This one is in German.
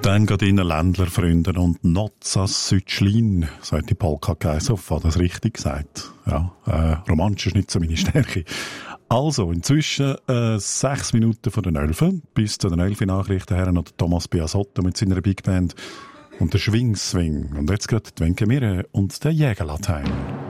Dann geht Ihnen Ländlerfreunde und Notzas Südschlin, sagt die Polka Geisow, hat das richtig gesagt. Ja, romantisch ist nicht so meine Stärke. Also, inzwischen 6 Minuten von den 11. Bis zu den 11 Nachrichten her noch Thomas Biasotto mit seiner Big Band und der Schwing-Swing. Und jetzt gerade die Wenke Mirre und der Jägerlatein.